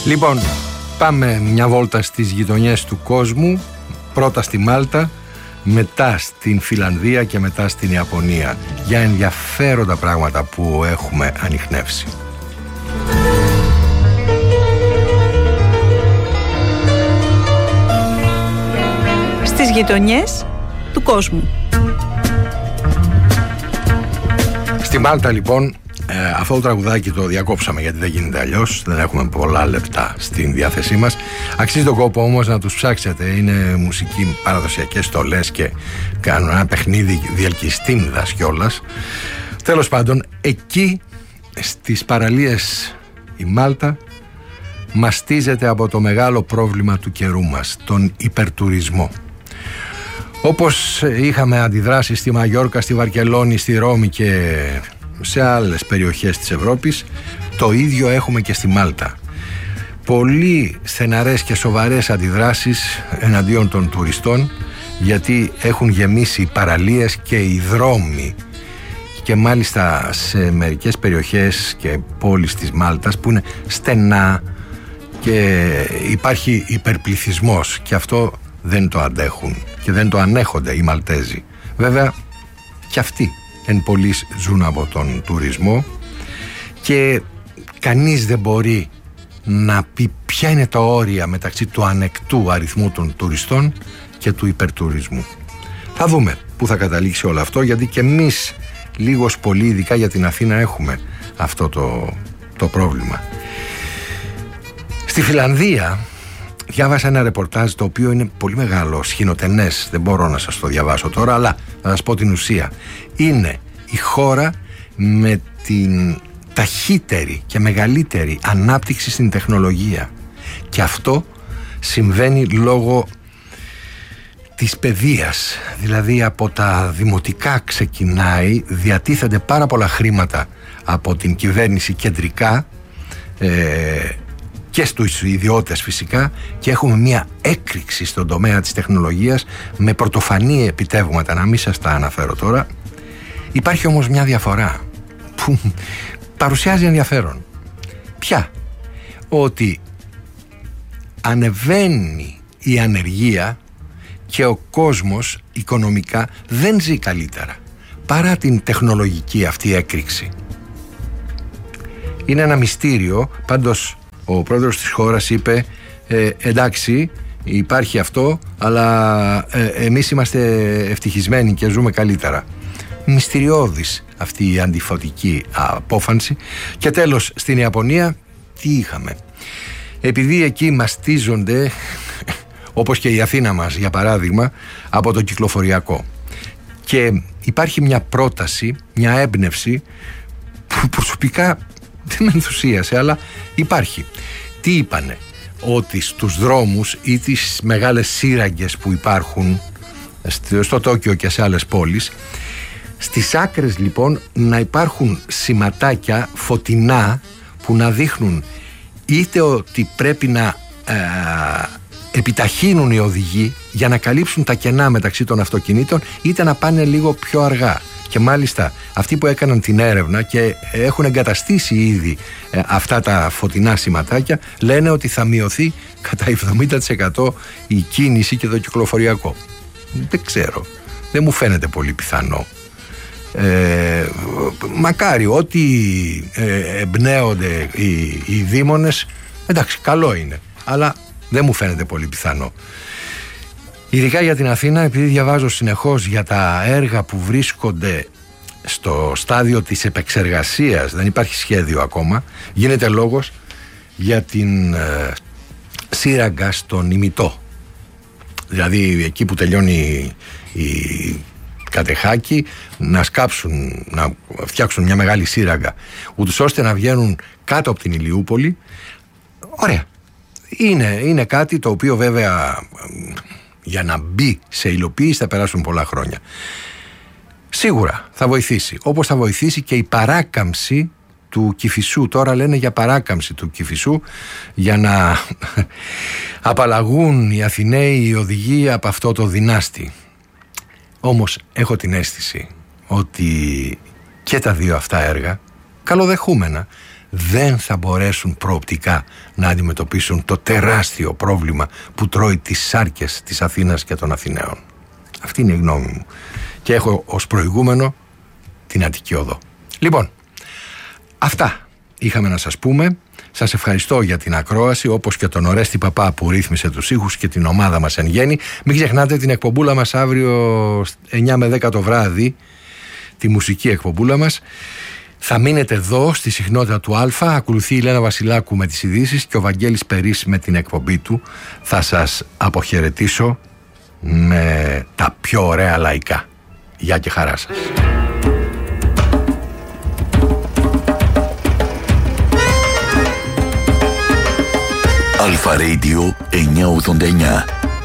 Λοιπόν, πάμε μια βόλτα στις γειτονιές του κόσμου. Πρώτα στη Μάλτα, μετά στην Φιλανδία και μετά στην Ιαπωνία, για ενδιαφέροντα πράγματα που έχουμε ανιχνεύσει. Στις γειτονιές του κόσμου. Στη Μάλτα λοιπόν, αυτό το τραγουδάκι το διακόψαμε γιατί δεν γίνεται αλλιώς, δεν έχουμε πολλά λεπτά στην διάθεσή μας. Αξίζει τον κόπο όμως να τους ψάξετε, είναι μουσική, παραδοσιακές στολές και κάνουν ένα παιχνίδι διελκυστίνδας κιόλας. Τέλος πάντων, εκεί στις παραλίες η Μάλτα μαστίζεται από το μεγάλο πρόβλημα του καιρού μας, τον υπερτουρισμό. Όπως είχαμε αντιδράσει στη Μαγιόρκα, στη Βαρκελόνη, στη Ρώμη και σε άλλες περιοχές της Ευρώπης, το ίδιο έχουμε και στη Μάλτα. Πολύ στεναρές και σοβαρές αντιδράσεις εναντίον των τουριστών, γιατί έχουν γεμίσει οι παραλίες και οι δρόμοι, και μάλιστα σε μερικές περιοχές και πόλεις της Μάλτας που είναι στενά και υπάρχει υπερπληθυσμός, και αυτό δεν το αντέχουν και δεν το ανέχονται οι Μαλτέζοι. Βέβαια και αυτοί εν πολλοίς ζουν από τον τουρισμό και κανείς δεν μπορεί να πει ποια είναι τα όρια μεταξύ του ανεκτού αριθμού των τουριστών και του υπερτουρισμού. Θα δούμε πού θα καταλήξει όλο αυτό, γιατί και εμείς λίγος πολύ, ειδικά για την Αθήνα, έχουμε αυτό το πρόβλημα. Στη Φιλανδία διάβασα ένα ρεπορτάζ το οποίο είναι πολύ μεγάλο, σχηνοτενές, δεν μπορώ να σας το διαβάσω τώρα, αλλά θα σας πω την ουσία. Είναι η χώρα με την ταχύτερη και μεγαλύτερη ανάπτυξη στην τεχνολογία, και αυτό συμβαίνει λόγω της παιδείας. Δηλαδή από τα δημοτικά ξεκινάει, διατίθενται πάρα πολλά χρήματα από την κυβέρνηση κεντρικά και στους ιδιώτες φυσικά, και έχουμε μια έκρηξη στον τομέα της τεχνολογίας με πρωτοφανή επιτεύγματα, να μην σας τα αναφέρω τώρα. Υπάρχει όμως μια διαφορά που παρουσιάζει ενδιαφέρον. Ποια? Ότι ανεβαίνει η ανεργία και ο κόσμος οικονομικά δεν ζει καλύτερα παρά την τεχνολογική αυτή έκρηξη. Είναι ένα μυστήριο. Πάντως ο πρόεδρος της χώρας είπε εντάξει, υπάρχει αυτό, αλλά εμείς είμαστε ευτυχισμένοι και ζούμε καλύτερα. Μυστηριώδης αυτή η αντιφατική απόφανση. Και τέλος, στην Ιαπωνία τι είχαμε? Επειδή εκεί μαστίζονται, όπως και η Αθήνα μας για παράδειγμα, από το κυκλοφοριακό, και υπάρχει μια πρόταση, μια έμπνευση που προσωπικά δεν με ενθουσίασε, αλλά υπάρχει. Τι είπανε? Ότι στους δρόμους ή τις μεγάλες σύραγγες που υπάρχουν στο Τόκιο και σε άλλες πόλεις, στις άκρες λοιπόν να υπάρχουν σηματάκια φωτεινά που να δείχνουν είτε ότι πρέπει να επιταχύνουν οι οδηγοί για να καλύψουν τα κενά μεταξύ των αυτοκινήτων, είτε να πάνε λίγο πιο αργά. Και μάλιστα αυτοί που έκαναν την έρευνα και έχουν εγκαταστήσει ήδη αυτά τα φωτεινά σηματάκια λένε ότι θα μειωθεί κατά 70% η κίνηση και το κυκλοφοριακό. Δεν ξέρω, δεν μου φαίνεται πολύ πιθανό. Μακάρι ό,τι εμπνέονται οι δήμονες, εντάξει, καλό είναι, αλλά δεν μου φαίνεται πολύ πιθανό. Ειδικά για την Αθήνα, επειδή διαβάζω συνεχώς για τα έργα που βρίσκονται στο στάδιο της επεξεργασίας, δεν υπάρχει σχέδιο ακόμα, γίνεται λόγος για την σύραγγα στον Ημιτό. Δηλαδή εκεί που τελειώνει η Κατεχάκη, να σκάψουν, να φτιάξουν μια μεγάλη σύραγγα, ούτως ώστε να βγαίνουν κάτω από την Ηλιούπολη. Ωραία. Είναι κάτι το οποίο βέβαια για να μπει σε υλοποίηση θα περάσουν πολλά χρόνια. Σίγουρα θα βοηθήσει, όπως θα βοηθήσει και η παράκαμψη του Κηφισού. Τώρα λένε για παράκαμψη του Κηφισού, για να απαλλαγούν οι Αθηναίοι οι οδηγοί από αυτό το δυνάστη. Όμως έχω την αίσθηση ότι και τα δύο αυτά έργα, καλοδεχούμενα, δεν θα μπορέσουν προοπτικά να αντιμετωπίσουν το τεράστιο πρόβλημα που τρώει τις σάρκες της Αθήνας και των Αθηναίων. Αυτή είναι η γνώμη μου. Και έχω ως προηγούμενο την Αττική Οδό. Λοιπόν, αυτά είχαμε να σας πούμε. Σας ευχαριστώ για την ακρόαση, όπως και τον Ορέστη Παπά που ρύθμισε τους ήχους και την ομάδα μας εν γέννη. Μην ξεχνάτε την εκπομπούλα μας αύριο 9 με 10 το βράδυ, τη μουσική εκπομπούλα μας. Θα μείνετε εδώ στη συχνότητα του Α. Ακολουθεί η Λένα Βασιλάκου με τις ειδήσεις και ο Βαγγέλης Περής με την εκπομπή του. Θα σας αποχαιρετήσω με τα πιο ωραία λαϊκά. Γεια και χαρά σας. Αλφα Radio 989.